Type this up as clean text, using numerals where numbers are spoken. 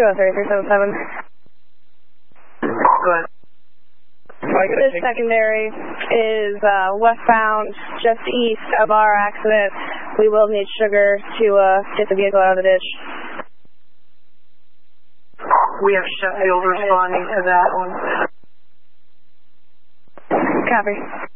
203-377. Go ahead. This secondary is westbound, just east of our accident. We will need Sugar to get the vehicle out of the ditch. We have Sheffield responding to that one. Copy.